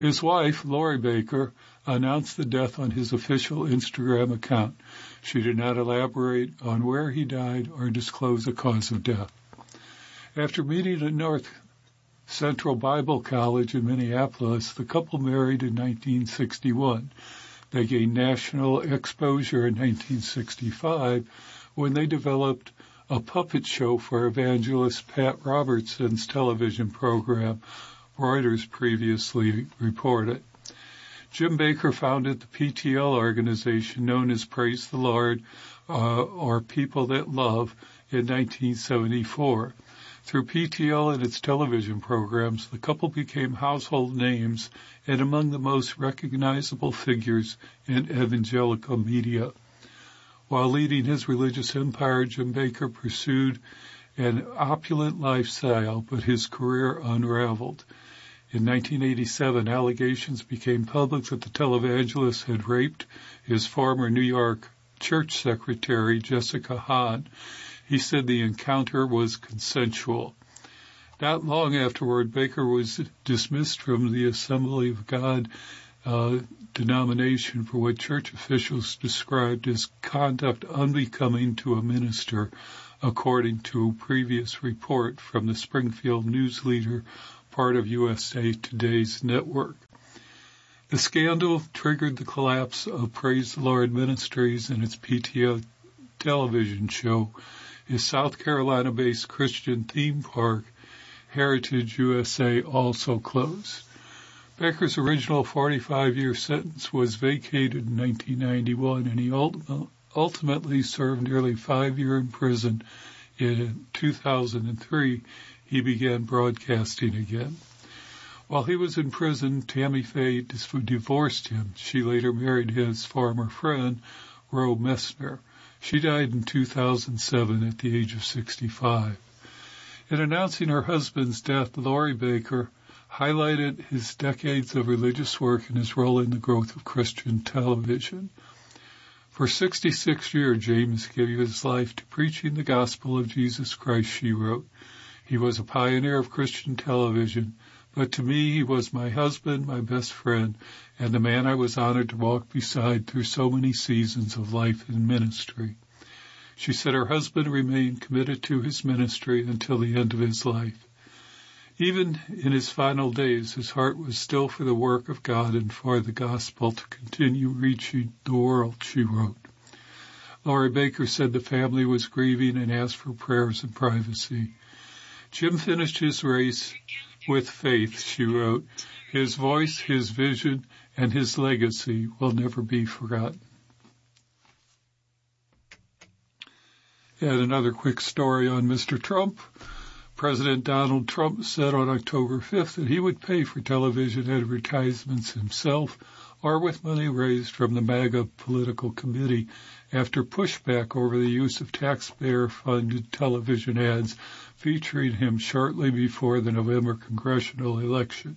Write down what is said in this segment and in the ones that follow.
His wife, Lori Baker, announced the death on his official Instagram account. She did not elaborate on where he died or disclose the cause of death. After meeting at North Central Bible College in Minneapolis, the couple married in 1961. They gained national exposure in 1965 when they developed a puppet show for evangelist Pat Robertson's television program, Reuters previously reported. Jim Bakker founded the PTL organization known as Praise the Lord, or People That Love, in 1974. Through PTL and its television programs, the couple became household names and among the most recognizable figures in evangelical media. While leading his religious empire, Jim Bakker pursued an opulent lifestyle, but his career unraveled. In 1987, allegations became public that the televangelist had raped his former New York church secretary, Jessica Hahn. He said the encounter was consensual. Not long afterward, Bakker was dismissed from the Assembly of God denomination for what church officials described as conduct unbecoming to a minister, according to a previous report from the Springfield News Leader, part of USA Today's network. The scandal triggered the collapse of Praise the Lord Ministries and its PTL television show. His South Carolina-based Christian theme park, Heritage USA, also closed. Bakker's original 45-year sentence was vacated in 1991, and he ultimately served nearly 5 years in prison. In 2003, he began broadcasting again. While he was in prison, Tammy Faye divorced him. She later married his former friend, Ro Messner. She died in 2007 at the age of 65. In announcing her husband's death, Lori Bakker highlighted his decades of religious work and his role in the growth of Christian television. For 66 years, James gave his life to preaching the gospel of Jesus Christ, she wrote. He was a pioneer of Christian television, but to me he was my husband, my best friend, and the man I was honored to walk beside through so many seasons of life and ministry. She said her husband remained committed to his ministry until the end of his life. Even in his final days, his heart was still for the work of God and for the gospel to continue reaching the world, she wrote. Lori Bakker said the family was grieving and asked for prayers and privacy. Jim finished his race with faith, she wrote. His voice, his vision, and his legacy will never be forgotten. And another quick story on Mr. Trump. President Donald Trump said on October 5th that he would pay for television advertisements himself or with money raised from the MAGA political committee after pushback over the use of taxpayer-funded television ads featuring him shortly before the November congressional election.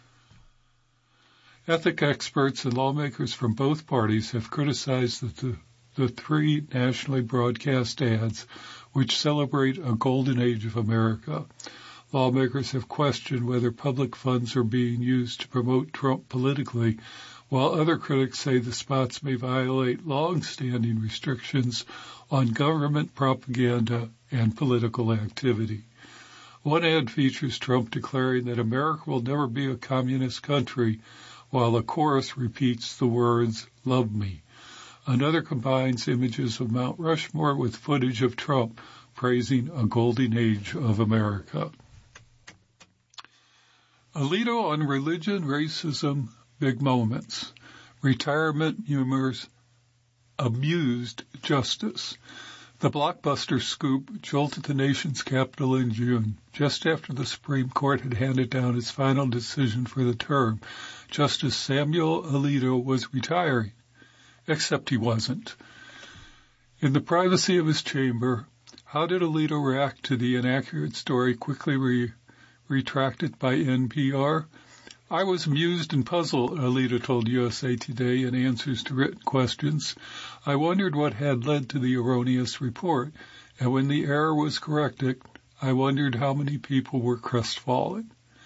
Ethic experts and lawmakers from both parties have criticized the three nationally broadcast ads which celebrate a golden age of America. Lawmakers have questioned whether public funds are being used to promote Trump politically, while other critics say the spots may violate long-standing restrictions on government propaganda and political activity. One ad features Trump declaring that America will never be a communist country, while a chorus repeats the words, "Love me." Another combines images of Mount Rushmore with footage of Trump praising a golden age of America. Alito on religion, racism, big moments. Retirement humors amused justice. The blockbuster scoop jolted the nation's capital in June, just after the Supreme Court had handed down its final decision for the term. Justice Samuel Alito was retiring. Except he wasn't. In the privacy of his chamber, how did Alito react to the inaccurate story quickly retracted by NPR? I was amused and puzzled, Alito told USA Today in answers to written questions. I wondered what had led to the erroneous report, and when the error was corrected, I wondered how many people were crestfallen.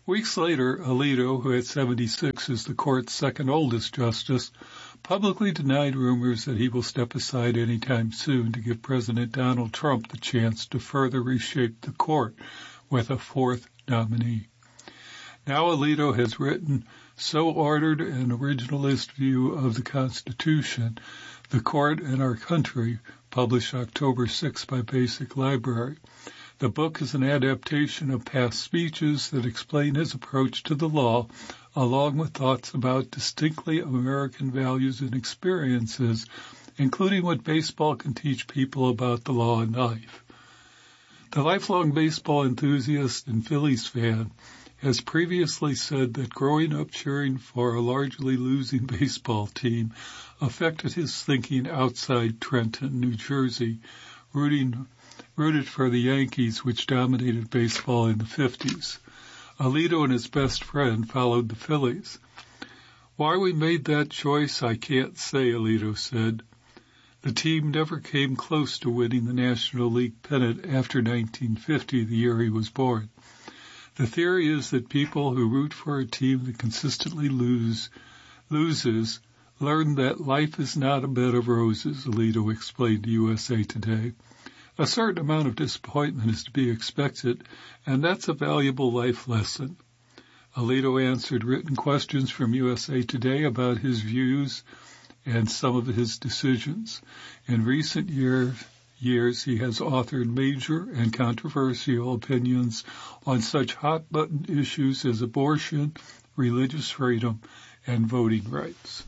Weeks later, Alito, who at 76 is the court's second oldest justice, publicly denied rumors that he will step aside anytime soon to give President Donald Trump the chance to further reshape the court with a fourth nominee. Now Alito has written so ordered an originalist view of the Constitution, the court and our country, published October 6 by Basic Library. The book is an adaptation of past speeches that explain his approach to the law, along with thoughts about distinctly American values and experiences, including what baseball can teach people about the law and life. The lifelong baseball enthusiast and Phillies fan has previously said that growing up cheering for a largely losing baseball team affected his thinking outside Trenton, New Jersey, rooted for the Yankees, which dominated baseball in the 50s. Alito and his best friend followed the Phillies. Why we made that choice, I can't say, Alito said. The team never came close to winning the National League pennant after 1950, the year he was born. The theory is that people who root for a team that consistently loses learn that life is not a bed of roses, Alito explained to USA Today. A certain amount of disappointment is to be expected, and that's a valuable life lesson. Alito answered written questions from USA Today about his views and some of his decisions. In recent years, he has authored major and controversial opinions on such hot-button issues as abortion, religious freedom, and voting rights.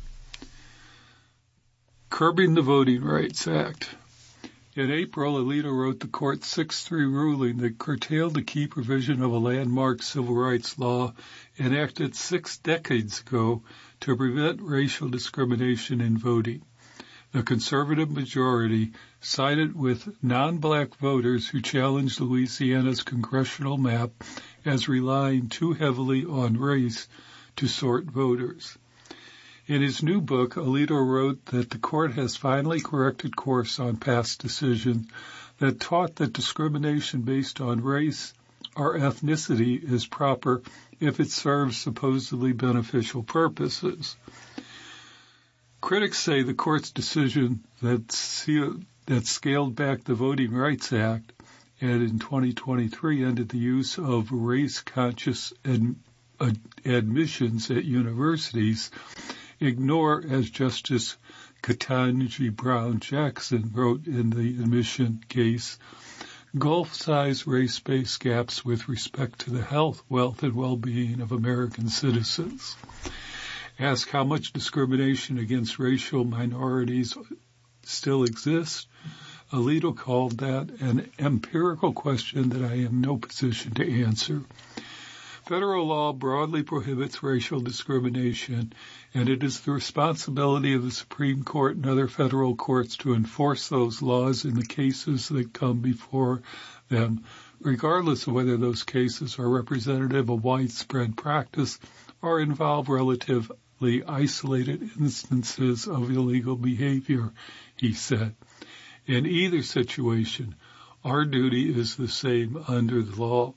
Curbing the Voting Rights Act. In April, Alito wrote the court's 6-3 ruling that curtailed the key provision of a landmark civil rights law enacted 6 decades ago to prevent racial discrimination in voting. The conservative majority sided with non-black voters who challenged Louisiana's congressional map as relying too heavily on race to sort voters. In his new book, Alito wrote that the court has finally corrected course on past decisions that taught that discrimination based on race or ethnicity is proper if it serves supposedly beneficial purposes. Critics say the court's decision that scaled back the Voting Rights Act and in 2023 ended the use of race-conscious admissions at universities ignore, as Justice Ketanji Brown Jackson wrote in the admission case, gulf-sized race-based gaps with respect to the health, wealth, and well-being of American citizens. Ask how much discrimination against racial minorities still exists. Alito called that an empirical question that I am in no position to answer. Federal law broadly prohibits racial discrimination, and it is the responsibility of the Supreme Court and other federal courts to enforce those laws in the cases that come before them, regardless of whether those cases are representative of widespread practice or involve relatively isolated instances of illegal behavior, he said. In either situation, our duty is the same under the law.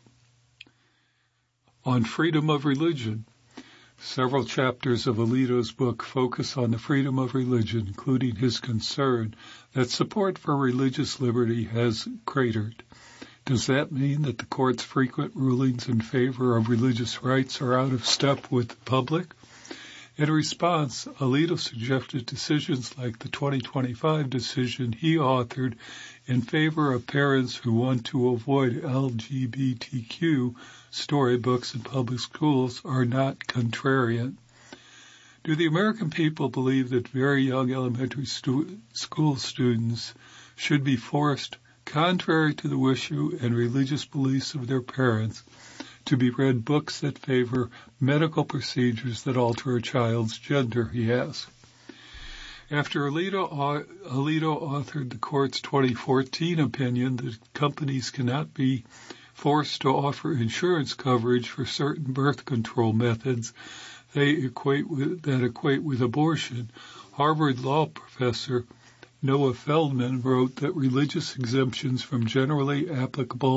On freedom of religion, several chapters of Alito's book focus on the freedom of religion, including his concern that support for religious liberty has cratered. Does that mean that the court's frequent rulings in favor of religious rights are out of step with the public? In response, Alito suggested decisions like the 2025 decision he authored in favor of parents who want to avoid LGBTQ storybooks in public schools are not contrarian. Do the American people believe that very young elementary school students should be forced, contrary to the wish and religious beliefs of their parents, to be read books that favor medical procedures that alter a child's gender, he asked. After Alito authored the court's 2014 opinion that companies cannot be forced to offer insurance coverage for certain birth control methods that equate with abortion, Harvard law professor Noah Feldman wrote that religious exemptions from generally applicable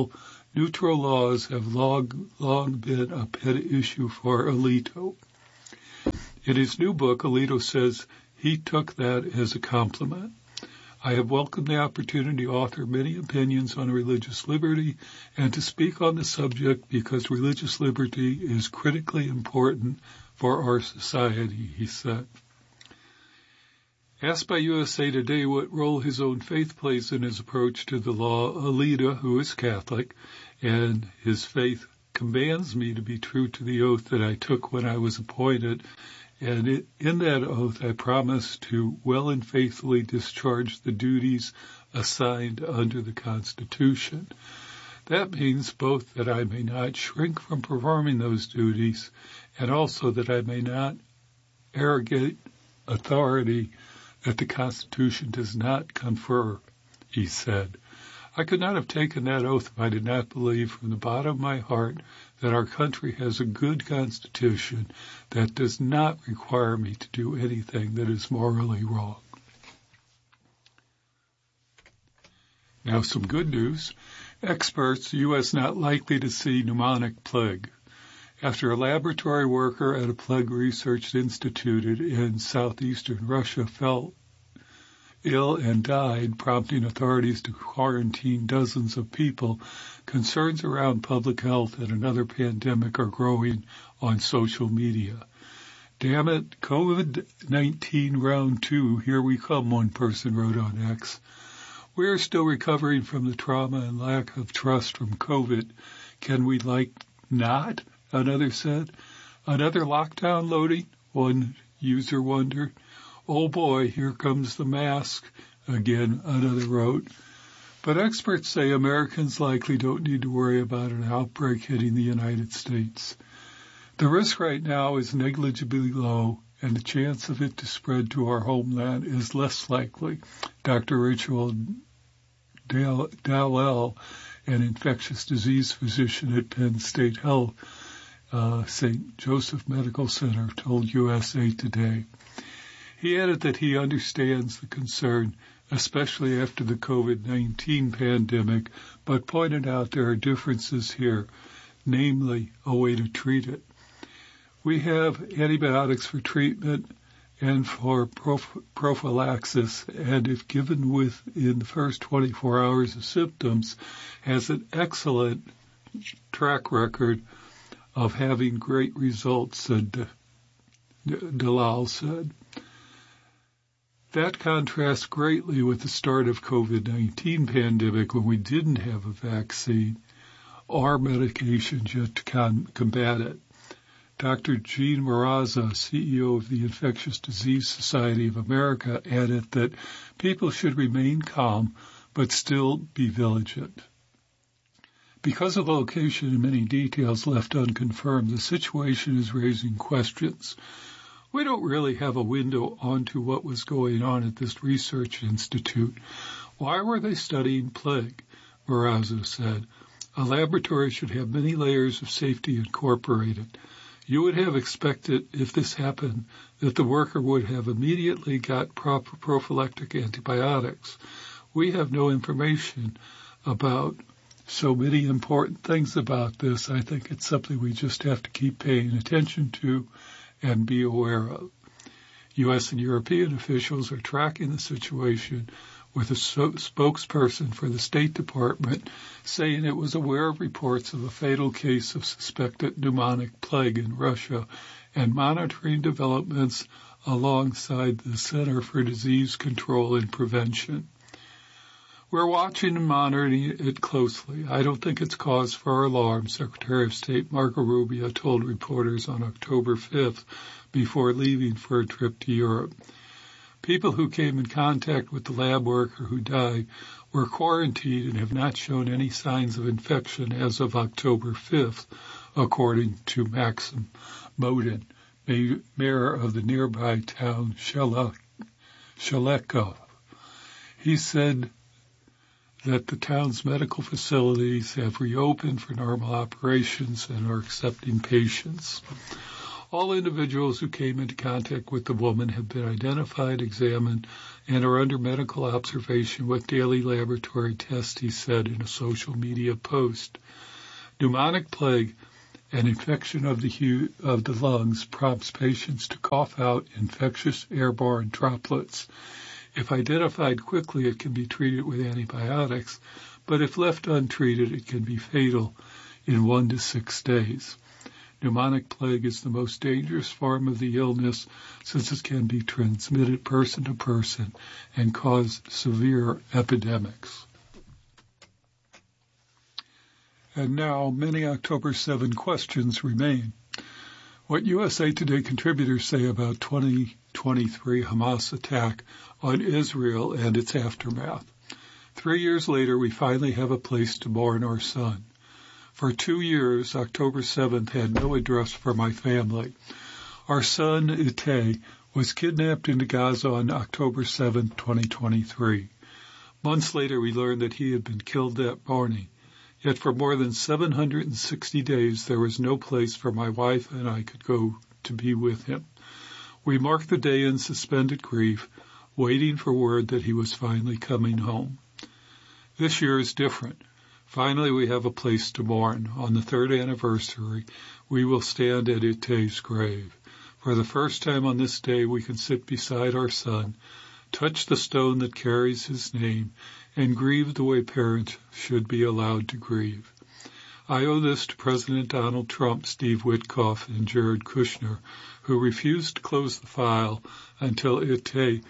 Neutral laws have long been a pet issue for Alito. In his new book, Alito says he took that as a compliment. I have welcomed the opportunity to author many opinions on religious liberty and to speak on the subject because religious liberty is critically important for our society, he said. Asked by USA Today what role his own faith plays in his approach to the law, Alito, who is Catholic, and his faith commands me to be true to the oath that I took when I was appointed, and in that oath I promise to well and faithfully discharge the duties assigned under the Constitution. That means both that I may not shrink from performing those duties and also that I may not arrogate authority that the Constitution does not confer, he said. I could not have taken that oath if I did not believe from the bottom of my heart that our country has a good Constitution that does not require me to do anything that is morally wrong. Now some good news. Experts, the U.S. not likely to see pneumonic plague. After a laboratory worker at a plague research institute in southeastern Russia fell ill and died, prompting authorities to quarantine dozens of people, concerns around public health and another pandemic are growing on social media. Damn it, COVID-19 round 2, here we come, one person wrote on X. We are still recovering from the trauma and lack of trust from COVID. Can we not? Another said. Another lockdown loading? One user wondered. Oh boy, here comes the mask. Again, another wrote. But experts say Americans likely don't need to worry about an outbreak hitting the United States. The risk right now is negligibly low, and the chance of it to spread to our homeland is less likely. Dr. Rachel Dallel, an infectious disease physician at Penn State Health, St. Joseph Medical Center, told USA Today. He added that he understands the concern, especially after the COVID-19 pandemic, but pointed out there are differences here, namely a way to treat it. We have antibiotics for treatment and for prophylaxis, and if given within the first 24 hours of symptoms, has an excellent track record of having great results, said Dalal said. That contrasts greatly with the start of COVID-19 pandemic when we didn't have a vaccine or medications yet to combat it. Dr. Jean Maraza, CEO of the Infectious Disease Society of America, added that people should remain calm but still be vigilant. Because of location and many details left unconfirmed, the situation is raising questions. We don't really have a window onto what was going on at this research institute. Why were they studying plague? Maraza said. A laboratory should have many layers of safety incorporated. You would have expected, if this happened, that the worker would have immediately got proper prophylactic antibiotics. We have no information about so many important things about this. I think it's something we just have to keep paying attention to and be aware of. U.S. and European officials are tracking the situation, with a spokesperson for the State Department saying it was aware of reports of a fatal case of suspected pneumonic plague in Russia and monitoring developments alongside the Center for Disease Control and Prevention. We're watching and monitoring it closely. I don't think it's cause for alarm, Secretary of State Marco Rubio told reporters on October 5th before leaving for a trip to Europe. People who came in contact with the lab worker who died were quarantined and have not shown any signs of infection as of October 5th, according to Maxim Modin, mayor of the nearby town Shalekov. He said that the town's medical facilities have reopened for normal operations and are accepting patients. All individuals who came into contact with the woman have been identified, examined, and are under medical observation with daily laboratory tests, he said in a social media post. Pneumonic plague, an infection of the lungs, prompts patients to cough out infectious airborne droplets. If identified quickly, it can be treated with antibiotics, but if left untreated, it can be fatal in 1 to 6 days. Pneumonic plague is the most dangerous form of the illness since it can be transmitted person to person and cause severe epidemics. And now, many October 7 questions remain. What USA Today contributors say about 2023 Hamas attack on Israel and its aftermath. 3 years later, we finally have a place to mourn our son. For 2 years, October 7th had no address for my family. Our son, Itay, was kidnapped into Gaza on October 7, 2023. Months later, we learned that he had been killed that morning. Yet for more than 760 days, there was no place for my wife and I could go to be with him. We marked the day in suspended grief, waiting for word that he was finally coming home. This year is different. Finally, we have a place to mourn. On the 3rd anniversary, we will stand at Itay's grave. For the first time on this day, we can sit beside our son, touch the stone that carries his name, and grieve the way parents should be allowed to grieve. I owe this to President Donald Trump, Steve Witkoff, and Jared Kushner, who refused to close the file until Itay,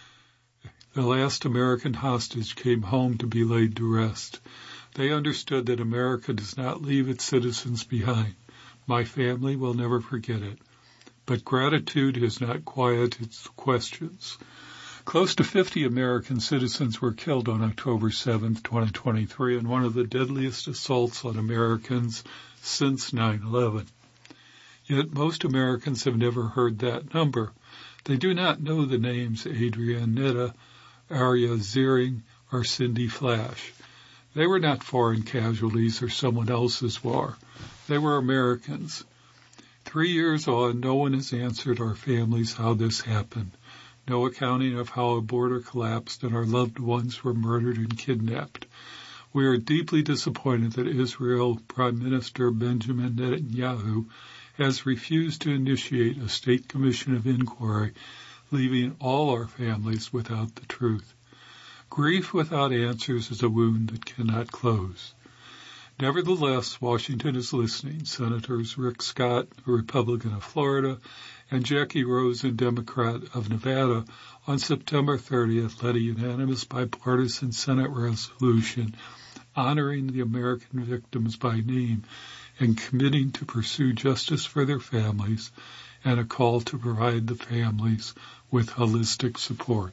the last American hostage, came home to be laid to rest. They understood that America does not leave its citizens behind. My family will never forget it. But gratitude has not quieted its questions. Close to 50 American citizens were killed on October 7, 2023, in one of the deadliest assaults on Americans since 9/11. Yet most Americans have never heard that number. They do not know the names Adrienne Netta, Arya Ziering, or Cindy Flash. They were not foreign casualties or someone else's war. They were Americans. 3 years on, no one has answered our families how this happened. No accounting of how a border collapsed and our loved ones were murdered and kidnapped. We are deeply disappointed that Israel Prime Minister Benjamin Netanyahu has refused to initiate a state commission of inquiry, leaving all our families without the truth. Grief without answers is a wound that cannot close. Nevertheless, Washington is listening. Senators Rick Scott, a Republican of Florida, and Jackie Rosen, Democrat of Nevada, on September 30th led a unanimous bipartisan Senate resolution honoring the American victims by name and committing to pursue justice for their families and a call to provide the families with holistic support.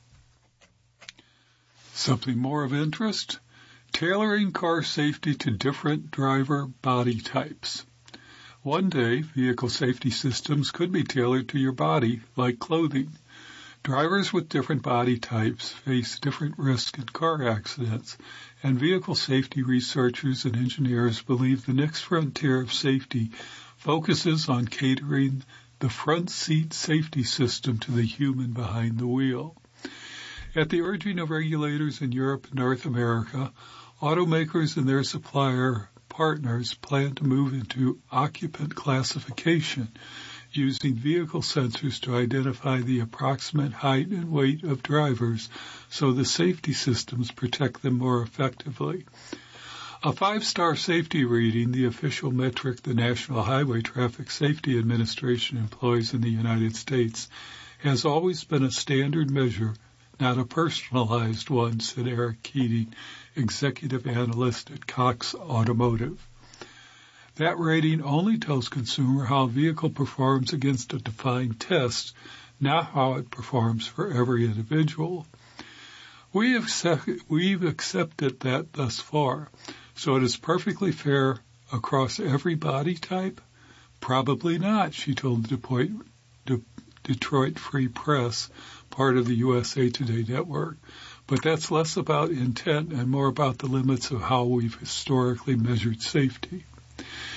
Something more of interest? Tailoring car safety to different driver body types. One day, vehicle safety systems could be tailored to your body like clothing. Drivers with different body types face different risks in car accidents, and vehicle safety researchers and engineers believe the next frontier of safety focuses on catering the front seat safety system to the human behind the wheel. At the urging of regulators in Europe and North America, automakers and their supplier partners plan to move into occupant classification using vehicle sensors to identify the approximate height and weight of drivers so the safety systems protect them more effectively. A 5-star safety rating, the official metric the National Highway Traffic Safety Administration employs in the United States, has always been a standard measure, not a personalized one, said Eric Keating, executive analyst at Cox Automotive. That rating only tells consumer how a vehicle performs against a defined test, not how it performs for every individual. We've accepted that thus far, so it is perfectly fair across every body type? Probably not, she told the Detroit Free Press, part of the USA Today network. But that's less about intent and more about the limits of how we've historically measured safety.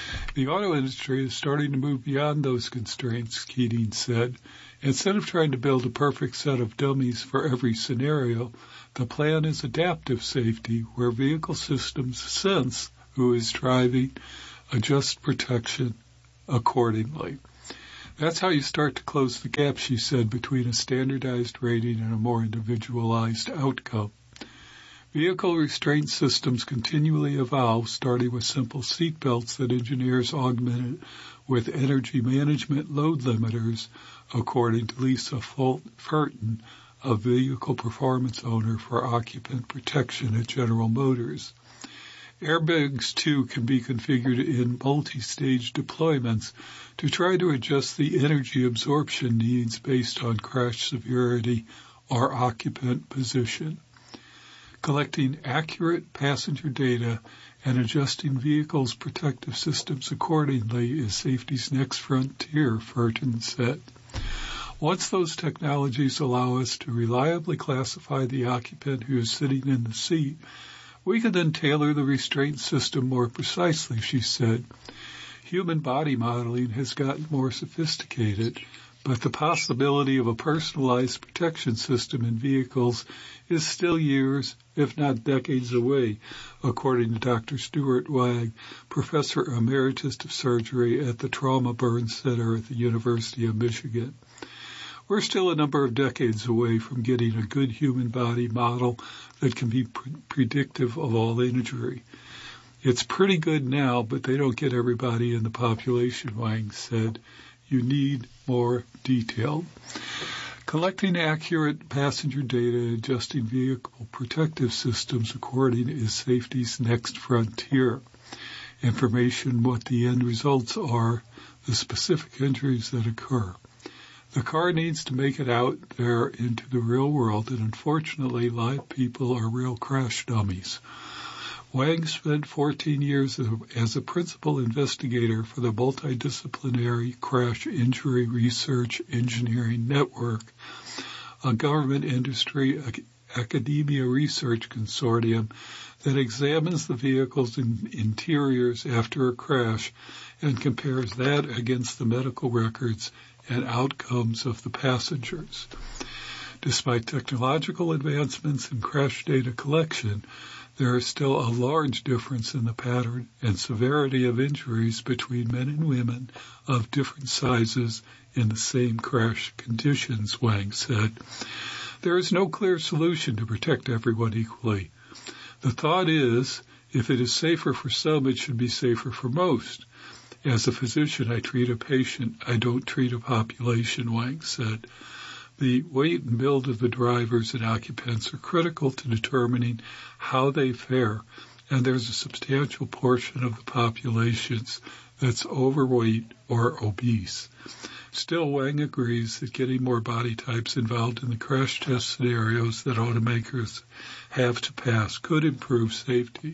The auto industry is starting to move beyond those constraints, Keating said. Instead of trying to build a perfect set of dummies for every scenario, the plan is adaptive safety, where vehicle systems sense who is driving, adjust protection accordingly. That's how you start to close the gap, she said, between a standardized rating and a more individualized outcome. Vehicle restraint systems continually evolve, starting with simple seat belts that engineers augmented with energy management load limiters, according to Lisa Fulton, a vehicle performance owner for occupant protection at General Motors. Airbags, too, can be configured in multi-stage deployments to try to adjust the energy absorption needs based on crash severity or occupant position. Collecting accurate passenger data and adjusting vehicles' protective systems accordingly is safety's next frontier, Fulton said. Once those technologies allow us to reliably classify the occupant who is sitting in the seat, we can then tailor the restraint system more precisely, she said. Human body modeling has gotten more sophisticated, but the possibility of a personalized protection system in vehicles is still years, if not decades away, according to Dr. Stuart Wang, Professor Emeritus of Surgery at the Trauma Burn Center at the University of Michigan. We're still a number of decades away from getting a good human body model that can be predictive of all injury. It's pretty good now, but they don't get everybody in the population, Wang said. You need more detail. Collecting accurate passenger data and adjusting vehicle protective systems according is safety's next frontier. Information, what the end results are, the specific injuries that occur. The car needs to make it out there into the real world, and unfortunately, live people are real crash dummies. Wang spent 14 years as a principal investigator for the Multidisciplinary Crash Injury Research Engineering Network, a government industry academia research consortium that examines the vehicle's interiors after a crash and compares that against the medical records and outcomes of the passengers. Despite technological advancements in crash data collection, there is still a large difference in the pattern and severity of injuries between men and women of different sizes in the same crash conditions, Wang said. There is no clear solution to protect everyone equally. The thought is, if it is safer for some, it should be safer for most. As a physician, I treat a patient, I don't treat a population, Wang said. The weight and build of the drivers and occupants are critical to determining how they fare, and there's a substantial portion of the populations that's overweight or obese. Still, Wang agrees that getting more body types involved in the crash test scenarios that automakers have to pass could improve safety.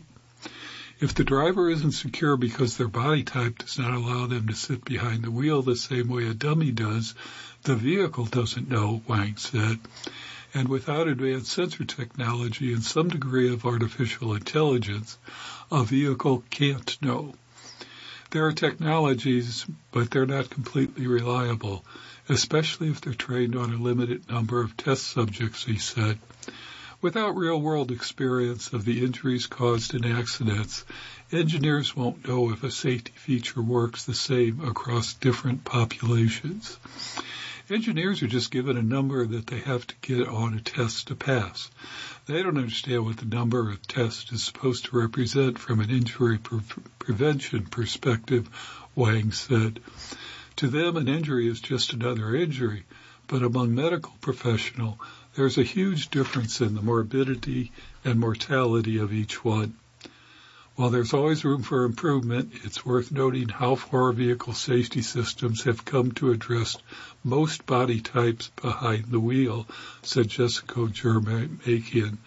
If the driver isn't secure because their body type does not allow them to sit behind the wheel the same way a dummy does, the vehicle doesn't know, Wang said. And without advanced sensor technology and some degree of artificial intelligence, a vehicle can't know. There are technologies, but they're not completely reliable, especially if they're trained on a limited number of test subjects, he said. Without real-world experience of the injuries caused in accidents, engineers won't know if a safety feature works the same across different populations. Engineers are just given a number that they have to get on a test to pass. They don't understand what the number of tests is supposed to represent from an injury prevention perspective, Wang said. To them, an injury is just another injury, but among medical professionals, there's a huge difference in the morbidity and mortality of each one. While there's always room for improvement, it's worth noting how far vehicle safety systems have come to address most body types behind the wheel, said Jessica Jermakian,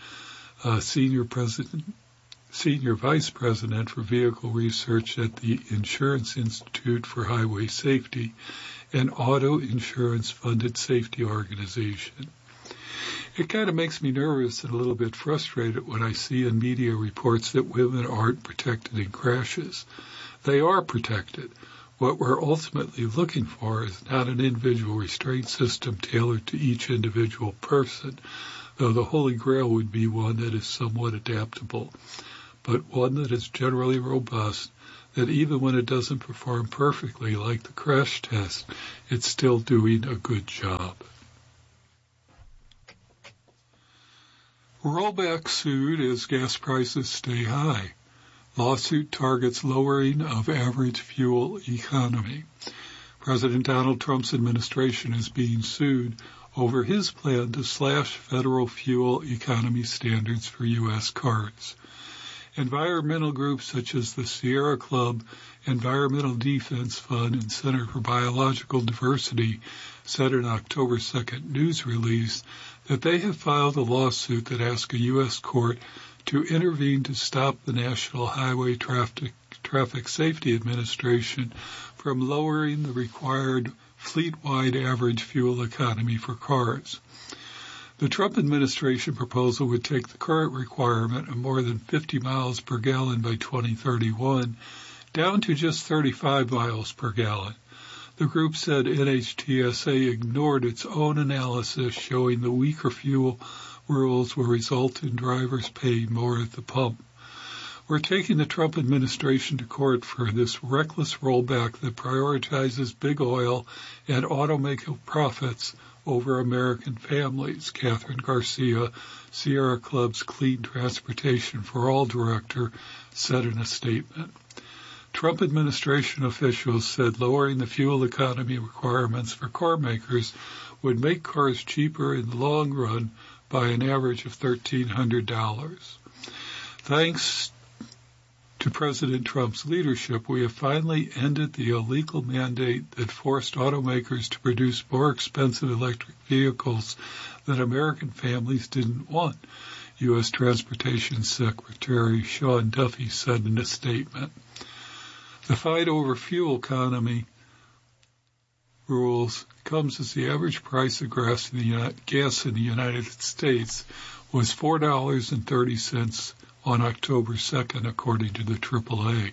Senior Vice President for Vehicle Research at the Insurance Institute for Highway Safety, an auto insurance-funded safety organization. It kind of makes me nervous and a little bit frustrated when I see in media reports that women aren't protected in crashes. they are protected. What we're ultimately looking for is not an individual restraint system tailored to each individual person, though the Holy Grail would be one that is somewhat adaptable, but one that is generally robust, that even when it doesn't perform perfectly like the crash test, it's still doing a good job. Rollback sued as gas prices stay high. Lawsuit targets lowering of average fuel economy. President Donald Trump's administration is being sued over his plan to slash federal fuel economy standards for U.S. cars. Environmental groups such as the Sierra Club, Environmental Defense Fund, and Center for Biological Diversity said in an October 2nd news release that they have filed a lawsuit that asks a U.S. court to intervene to stop the National Highway Traffic Safety Administration from lowering the required fleet-wide average fuel economy for cars. The Trump administration proposal would take the current requirement of more than 50 miles per gallon by 2031 down to just 35 miles per gallon. The group said NHTSA ignored its own analysis showing the weaker fuel rules will result in drivers paying more at the pump. We're taking the Trump administration to court for this reckless rollback that prioritizes big oil and automaker profits over American families, Catherine Garcia, Sierra Club's Clean Transportation for All director, said in a statement. Trump administration officials said lowering the fuel economy requirements for car makers would make cars cheaper in the long run by an average of $1,300. Thanks to President Trump's leadership, we have finally ended the illegal mandate that forced automakers to produce more expensive electric vehicles that American families didn't want, U.S. Transportation Secretary Sean Duffy said in a statement. The fight over fuel economy rules comes as the average price of gas in the United States was $4.30 on October 2nd, according to the AAA.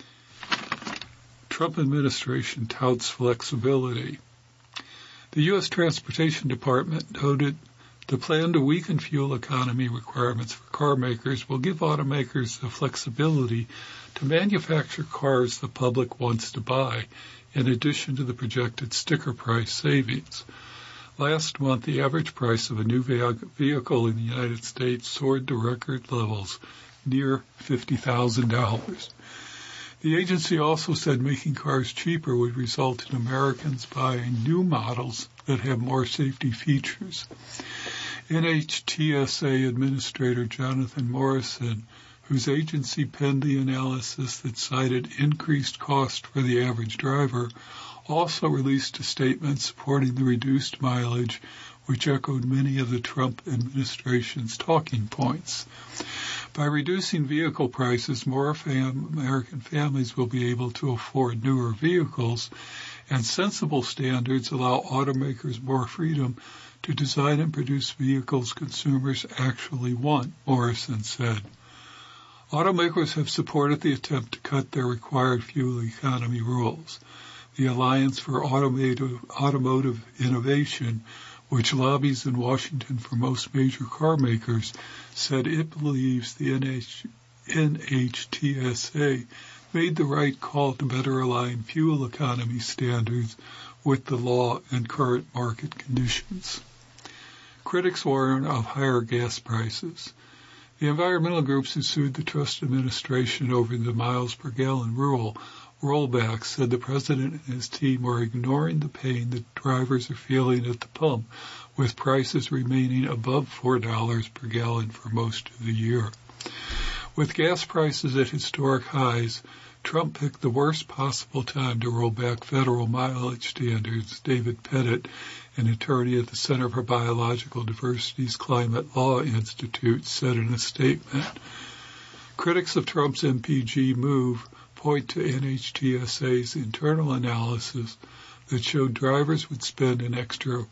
Trump administration touts flexibility. The U.S. Transportation Department noted the plan to weaken fuel economy requirements for car makers will give automakers the flexibility to manufacture cars the public wants to buy, in addition to the projected sticker price savings. Last month, the average price of a new vehicle in the United States soared to record levels, near $50,000. The agency also said making cars cheaper would result in Americans buying new models that have more safety features. NHTSA Administrator Jonathan Morrison, whose agency penned the analysis that cited increased cost for the average driver, also released a statement supporting the reduced mileage, which echoed many of the Trump administration's talking points. By reducing vehicle prices, more American families will be able to afford newer vehicles, and sensible standards allow automakers more freedom to design and produce vehicles consumers actually want, Morrison said. Automakers have supported the attempt to cut their required fuel economy rules. The Alliance for Automotive Innovation, which lobbies in Washington for most major car makers, said it believes the NHTSA made the right call to better align fuel economy standards with the law and current market conditions. Critics warn of higher gas prices. The environmental groups who sued the Trump administration over the miles per gallon rollback said the president and his team were ignoring the pain that drivers are feeling at the pump, with prices remaining above $4 per gallon for most of the year. With gas prices at historic highs, Trump picked the worst possible time to roll back federal mileage standards, David Pettit, an attorney at the Center for Biological Diversity's Climate Law Institute, said in a statement. Critics of Trump's MPG move point to NHTSA's internal analysis that showed drivers would spend an extra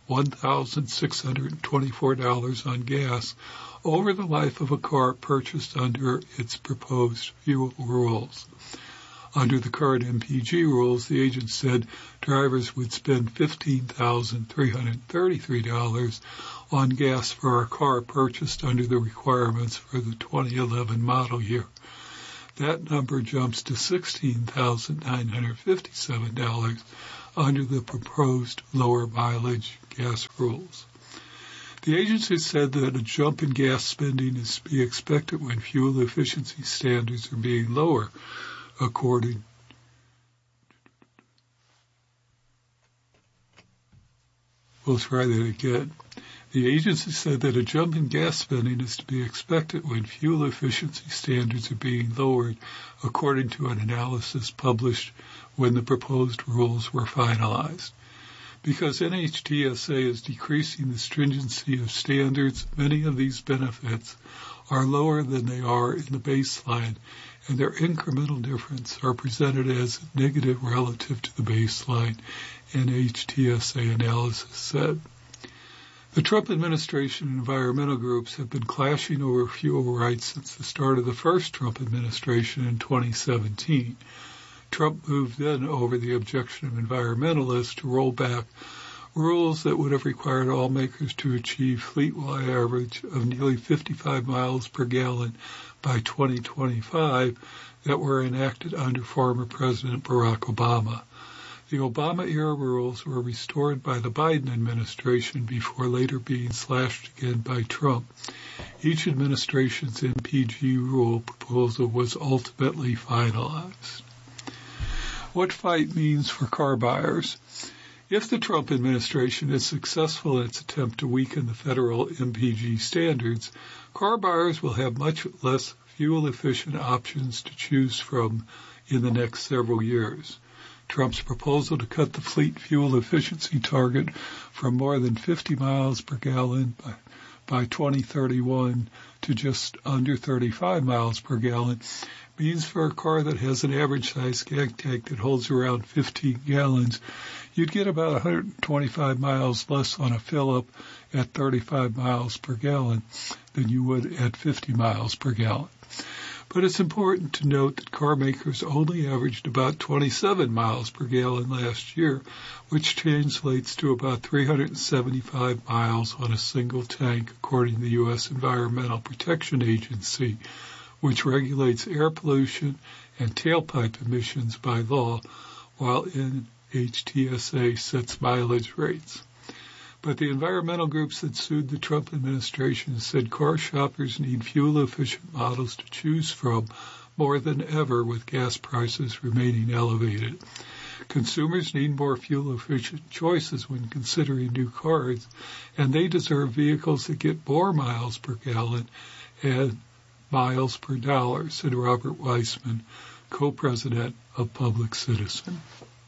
$1,624 on gas over the life of a car purchased under its proposed fuel rules. Under the current MPG rules, the agent said drivers would spend $15,333 on gas for a car purchased under the requirements for the 2011 model year. That number jumps to $16,957 under the proposed lower mileage gas rules. The agency said that a jump in gas spending is to be expected when fuel efficiency standards are being lower, according We'll try that again. The agency said that a jump in gas spending is to be expected when fuel efficiency standards are being lowered, according to an analysis published when the proposed rules were finalized. Because NHTSA is decreasing the stringency of standards, many of these benefits are lower than they are in the baseline, and their incremental difference are presented as negative relative to the baseline, NHTSA analysis said. The Trump administration and environmental groups have been clashing over fuel rights since the start of the first Trump administration in 2017. Trump moved then over the objection of environmentalists to roll back rules that would have required all makers to achieve fleet-wide average of nearly 55 miles per gallon by 2025 that were enacted under former President Barack Obama. The Obama-era rules were restored by the Biden administration before later being slashed again by Trump. Each administration's MPG rule proposal was ultimately finalized. What FIGHT means for car buyers. If the Trump administration is successful in its attempt to weaken the federal MPG standards, car buyers will have much less fuel-efficient options to choose from in the next several years. Trump's proposal to cut the fleet fuel efficiency target from more than 50 miles per gallon by 2031 to just under 35 miles per gallon means for a car that has an average size gas tank that holds around 15 gallons, you'd get about 125 miles less on a fill-up at 35 miles per gallon than you would at 50 miles per gallon. But it's important to note that car makers only averaged about 27 miles per gallon last year, which translates to about 375 miles on a single tank, according to the U.S. Environmental Protection Agency, which regulates air pollution and tailpipe emissions by law, while NHTSA sets mileage rates. But the environmental groups that sued the Trump administration said car shoppers need fuel-efficient models to choose from more than ever with gas prices remaining elevated. Consumers need more fuel-efficient choices when considering new cars, and they deserve vehicles that get more miles per gallon and miles per dollar, said Robert Weissman, co-president of Public Citizen.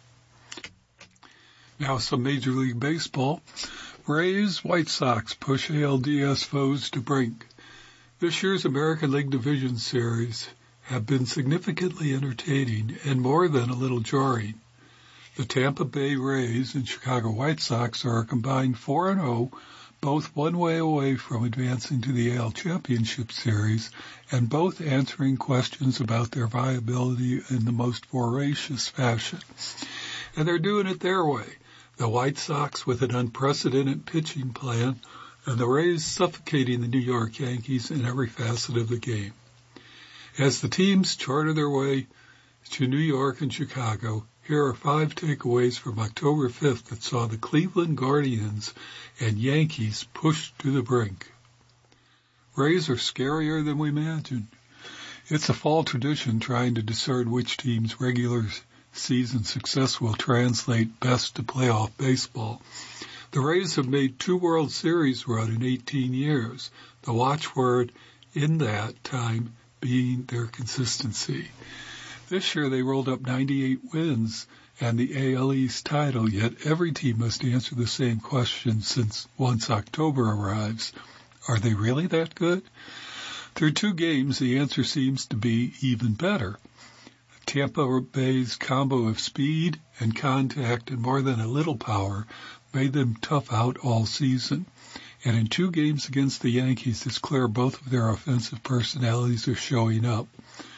Now some Major League Baseball. Rays, White Sox push ALDS foes to brink. This year's American League Division Series have been significantly entertaining and more than a little jarring. The Tampa Bay Rays and Chicago White Sox are a combined 4-0, both one way away from advancing to the AL Championship Series, and both answering questions about their viability in the most voracious fashion. And they're doing it their way. The White Sox with an unprecedented pitching plan, and the Rays suffocating the New York Yankees in every facet of the game. As the teams charter their way to New York and Chicago, here are 5 takeaways from October 5th that saw the Cleveland Guardians and Yankees pushed to the brink. Rays are scarier than we imagined. It's a fall tradition trying to discern which team's regular season success will translate best to playoff baseball. The Rays have made 2 World Series run in 18 years, the watchword in that time being their consistency. This year they rolled up 98 wins and the AL East title, yet every team must answer the same question since once October arrives. Are they really that good? Through 2 games, the answer seems to be even better. Tampa Bay's combo of speed and contact and more than a little power made them tough out all season. And in 2 games against the Yankees, it's clear both of their offensive personalities are showing up.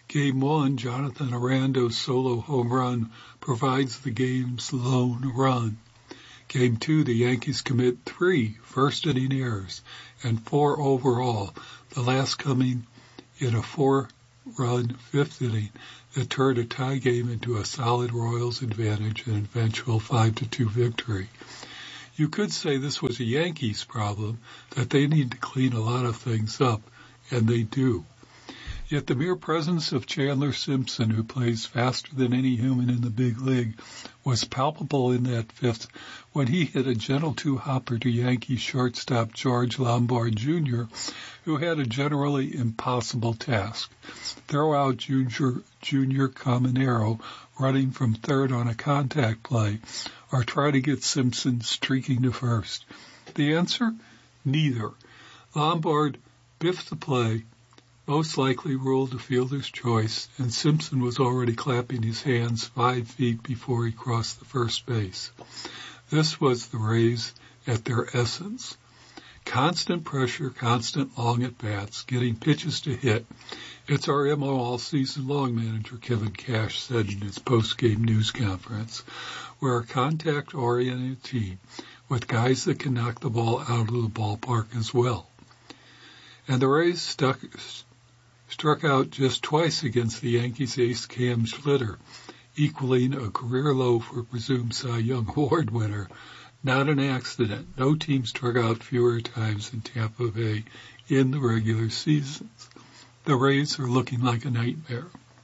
Game 1, Jonathan Arando's solo home run provides the game's lone run. Game 2, the Yankees commit 3 first-inning errors and 4 overall, the last coming in a 4-run fifth inning that turned a tie game into a solid Royals advantage and eventual 5-2 victory. You could say this was a Yankees problem, that they need to clean a lot of things up, and they do. Yet the mere presence of Chandler Simpson, who plays faster than any human in the big league, was palpable in that fifth when he hit a gentle two-hopper to Yankee shortstop George Lombard Jr., who had a generally impossible task. Throw out Junior Caminero running from third on a contact play, or try to get Simpson streaking to first. The answer? Neither. Lombard biffed the play, most likely ruled a fielder's choice, and Simpson was already clapping his hands 5 feet before he crossed the first base. This was the Rays at their essence. Constant pressure, constant long at-bats, getting pitches to hit. It's our MO all season long, manager Kevin Cash said in his post-game news conference. We're a contact-oriented team with guys that can knock the ball out of the ballpark as well. And the Rays struck out just twice against the Yankees ace Cam Schlitter, equaling a career low for presumed Cy Young Award winner. Not an accident. No team struck out fewer times than Tampa Bay in the regular seasons. The Rays are looking like a nightmare.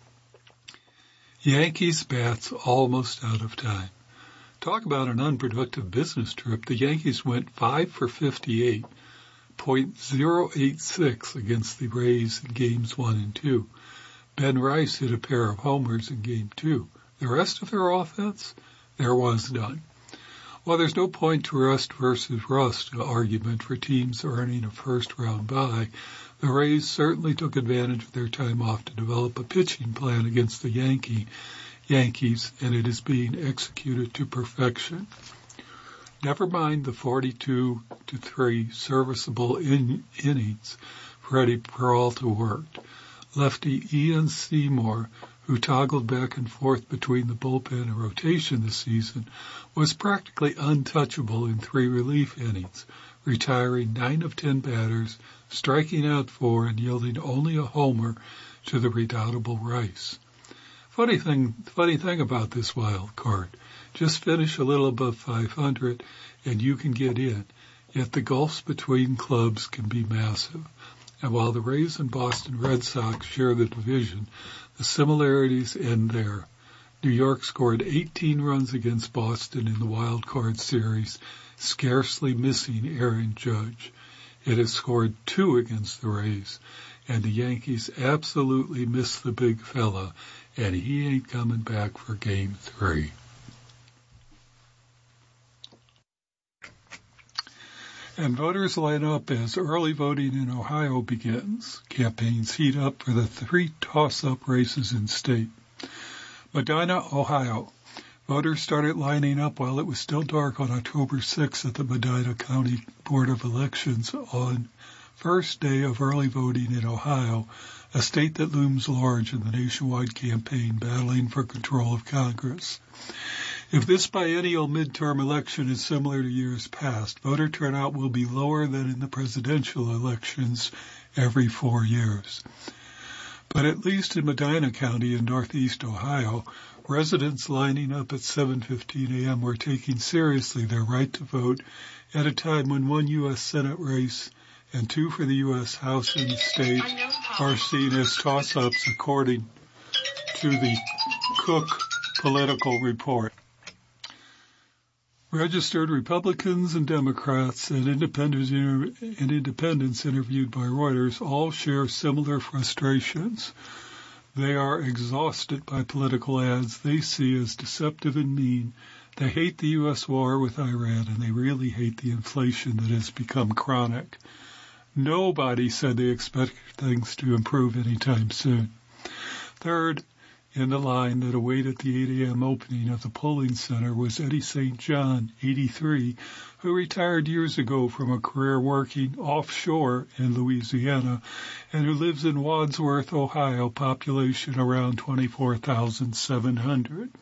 Yankees bats almost out of time. Talk about an unproductive business trip. The Yankees went 5 for 58, .086 against the Rays in games 1 and 2. Ben Rice hit a pair of homers in game 2. The rest of their offense? There was none. While there's no point to rust versus rust argument for teams earning a first-round bye, the Rays certainly took advantage of their time off to develop a pitching plan against the Yankees, and it is being executed to perfection. Never mind the 42-3 serviceable innings Freddie Peralta worked. Lefty Ian Seymour, who toggled back and forth between the bullpen and rotation this season, was practically untouchable in 3 relief innings, retiring 9 of 10 batters, striking out 4, and yielding only a homer to the redoubtable Rice. Funny thing about this wild card. Just finish a little above 500 and you can get in, yet the gulfs between clubs can be massive. And while the Rays and Boston Red Sox share the division, the similarities end there. New York scored 18 runs against Boston in the wild card series, scarcely missing Aaron Judge. It has scored 2 against the Rays, and the Yankees absolutely missed the big fella, and he ain't coming back for game 3. And voters line up as early voting in Ohio begins. Campaigns heat up for the 3 toss-up races in state. Medina, Ohio. Voters started lining up while it was still dark on October 6th at the Medina County Board of Elections on first day of early voting in Ohio, a state that looms large in the nationwide campaign battling for control of Congress. If this biennial midterm election is similar to years past, voter turnout will be lower than in the presidential elections every 4 years. But at least in Medina County in northeast Ohio, residents lining up at 7:15 a.m. were taking seriously their right to vote at a time when 1 U.S. Senate race and 2 for the U.S. House and state are seen as toss-ups according to the Cook Political Report. Registered Republicans and Democrats and independents interviewed by Reuters all share similar frustrations. They are exhausted by political ads they see as deceptive and mean. They hate the U.S. war with Iran, and they really hate the inflation that has become chronic. Nobody said they expect things to improve anytime soon. Third, In the line that awaited the 8 a.m. opening of the polling center was Eddie St. John, 83, who retired years ago from a career working offshore in Louisiana and who lives in Wadsworth, Ohio, population around 24,700.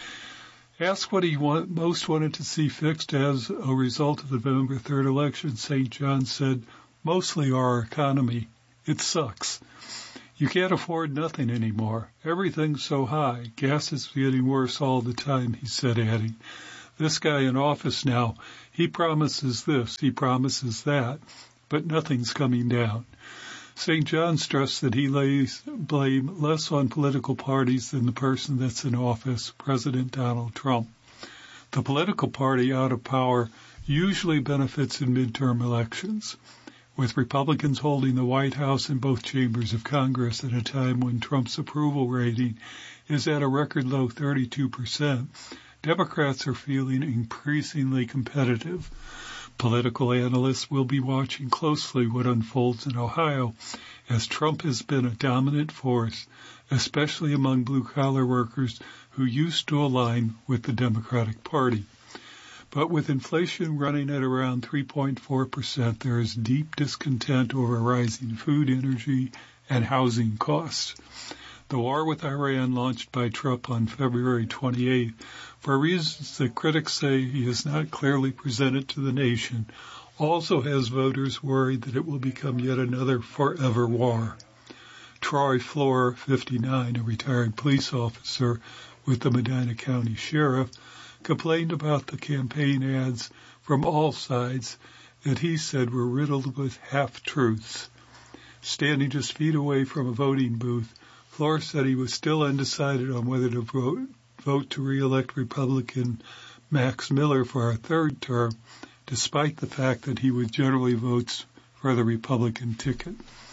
Asked what he most wanted to see fixed as a result of the November 3rd election, St. John said, "Mostly our economy. It sucks. You can't afford nothing anymore. Everything's so high. Gas is getting worse all the time," he said, adding, "This guy in office now, he promises this, he promises that, but nothing's coming down." St. John stressed that he lays blame less on political parties than the person that's in office, President Donald Trump. The political party out of power usually benefits in midterm elections. With Republicans holding the White House and both chambers of Congress at a time when Trump's approval rating is at a record low 32%, Democrats are feeling increasingly competitive. Political analysts will be watching closely what unfolds in Ohio, as Trump has been a dominant force, especially among blue-collar workers who used to align with the Democratic Party. But with inflation running at around 3.4%, there is deep discontent over rising food, energy, and housing costs. The war with Iran, launched by Trump on February 28th, for reasons that critics say he has not clearly presented to the nation, also has voters worried that it will become yet another forever war. Troy Floor, 59, a retired police officer with the Medina County Sheriff, complained about the campaign ads from all sides that he said were riddled with half-truths. Standing just feet away from a voting booth, Floor said he was still undecided on whether to vote to re-elect Republican Max Miller for a third term, despite the fact that he would generally vote for the Republican ticket.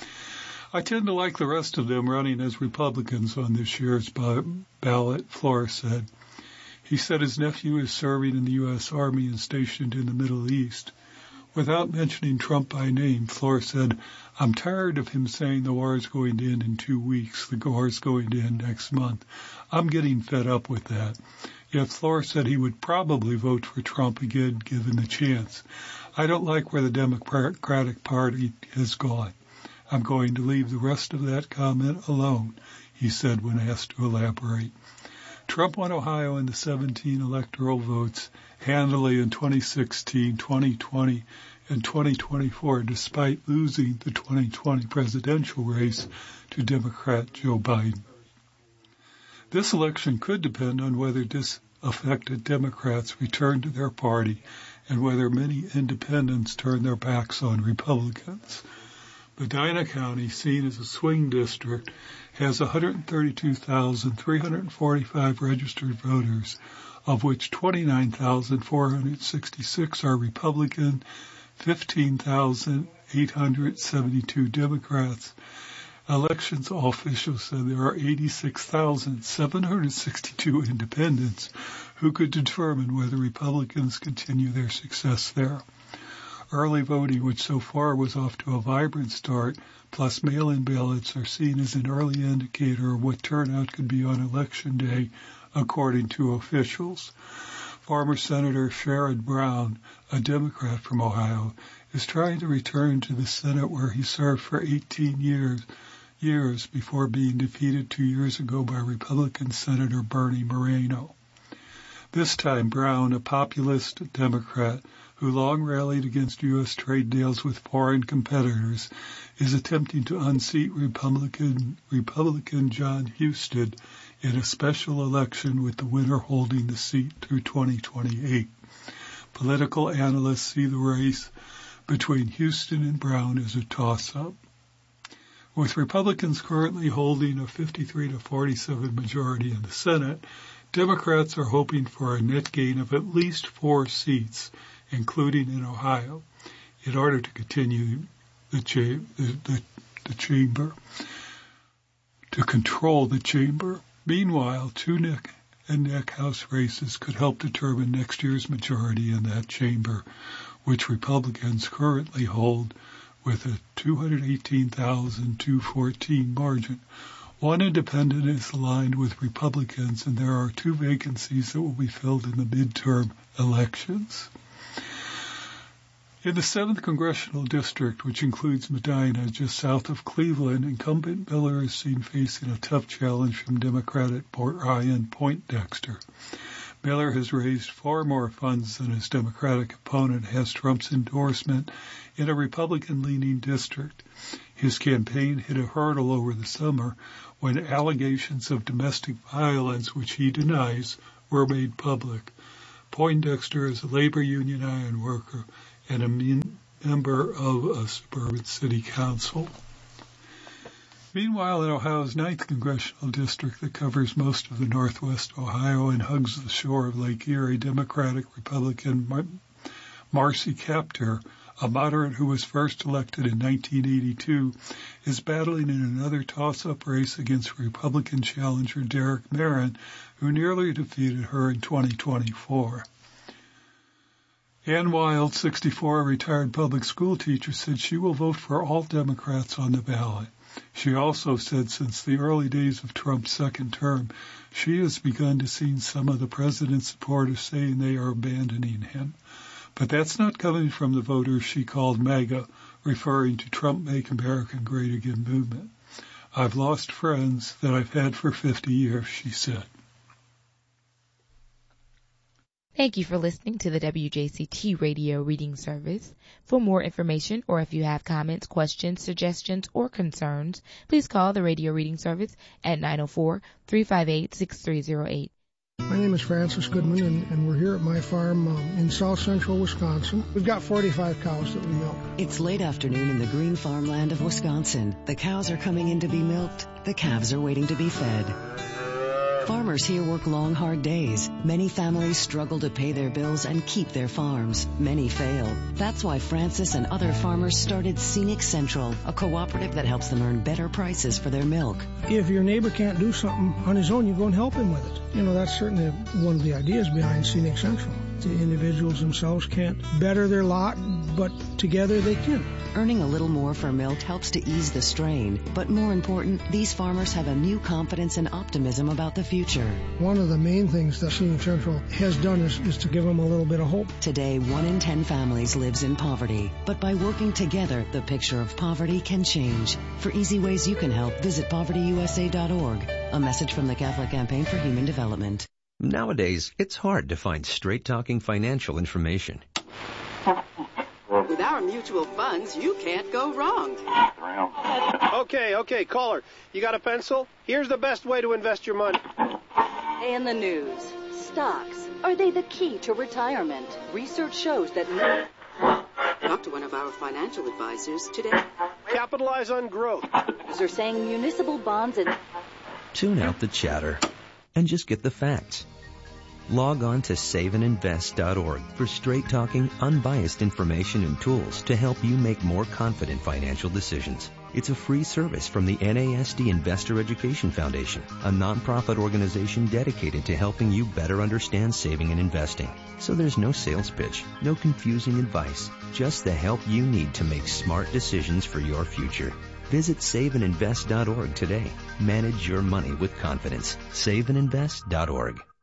"I tend to like the rest of them running as Republicans on this year's ballot," Floor said. He said his nephew is serving in the U.S. Army and stationed in the Middle East. Without mentioning Trump by name, Floor said, "I'm tired of him saying the war is going to end in 2 weeks, the war is going to end next month. I'm getting fed up with that." Yet Floor said he would probably vote for Trump again given the chance. "I don't like where the Democratic Party has gone. I'm going to leave the rest of that comment alone," he said when asked to elaborate. Trump won Ohio in the 17 electoral votes handily in 2016, 2020, and 2024, despite losing the 2020 presidential race to Democrat Joe Biden. This election could depend on whether disaffected Democrats return to their party and whether many independents turn their backs on Republicans. Medina County, seen as a swing district, has 132,345 registered voters, of which 29,466 are Republican, 15,872 Democrats. Elections officials said there are 86,762 independents who could determine whether Republicans continue their success there. Early voting, which so far was off to a vibrant start, plus mail-in ballots, are seen as an early indicator of what turnout could be on Election Day, according to officials. Former Senator Sherrod Brown, a Democrat from Ohio, is trying to return to the Senate where he served for 18 years before being defeated 2 years ago by Republican Senator Bernie Moreno. This time, Brown, a populist Democrat who long rallied against U.S. trade deals with foreign competitors, is attempting to unseat Republican John Husted in a special election with the winner holding the seat through 2028. Political analysts see the race between Houston and Brown as a toss-up. With Republicans currently holding a 53 to 47 majority in the Senate, Democrats are hoping for a net gain of at least 4 seats, including in Ohio, in order to continue the chamber, to control the chamber. Meanwhile, 2 neck-and-neck House races could help determine next year's majority in that chamber, which Republicans currently hold with a 218,214 margin, One independent is aligned with Republicans, and there are 2 vacancies that will be filled in the midterm elections. In the 7th Congressional District, which includes Medina, just south of Cleveland, incumbent Miller is seen facing a tough challenge from Democratic Brian Poindexter. Miller has raised far more funds than his Democratic opponent, has Trump's endorsement in a Republican-leaning district. His campaign hit a hurdle over the summer when allegations of domestic violence, which he denies, were made public. Poindexter is a labor union iron worker and a member of a suburban city council. Meanwhile, in Ohio's 9th Congressional District that covers most of the northwest Ohio and hugs the shore of Lake Erie, Democratic-Republican Marcy Kaptur, a moderate who was first elected in 1982, is battling in another toss-up race against Republican challenger Derek Merrin, who nearly defeated her in 2024. Ann Wild, 64, a retired public school teacher, said she will vote for all Democrats on the ballot. She also said since the early days of Trump's second term, she has begun to see some of the president's supporters saying they are abandoning him. But that's not coming from the voters she called MAGA, referring to Trump Make America Great Again movement. I've lost friends that I've had for 50 years, she said. Thank you for listening to the WJCT Radio Reading Service. For more information or if you have comments, questions, suggestions, or concerns, please call the Radio Reading Service at 904-358-6308. My name is Francis Goodman, and we're here at my farm in south central Wisconsin. We've got 45 cows that we milk. It's late afternoon in the green farmland of Wisconsin. The cows are coming in to be milked. The calves are waiting to be fed. Farmers here work long, hard days. Many families struggle to pay their bills and keep their farms. Many fail. That's why Francis and other farmers started Scenic Central, a cooperative that helps them earn better prices for their milk. If your neighbor can't do something on his own, you go and help him with it. That's certainly one of the ideas behind Scenic Central. The individuals themselves can't better their lot, but together they can. Earning a little more for milk helps to ease the strain, but more important, these farmers have a new confidence and optimism about the future. One of the main things that Scenic Central has done is to give them a little bit of hope. Today, 1 in 10 families lives in poverty, but by working together, the picture of poverty can change. For easy ways you can help, visit povertyusa.org. A message from the Catholic Campaign for Human Development. Nowadays, it's hard to find straight-talking financial information. With our mutual funds, you can't go wrong. Okay, caller. You got a pencil? Here's the best way to invest your money. In the news, stocks, are they the key to retirement? Research shows that... Talk to one of our financial advisors today. Capitalize on growth. They're saying municipal bonds and... Tune out the chatter and just get the facts. Log on to saveandinvest.org for straight-talking, unbiased information and tools to help you make more confident financial decisions. It's a free service from the NASD Investor Education Foundation, a nonprofit organization dedicated to helping you better understand saving and investing. So there's no sales pitch, no confusing advice, just the help you need to make smart decisions for your future. Visit saveandinvest.org today. Manage your money with confidence. Saveandinvest.org.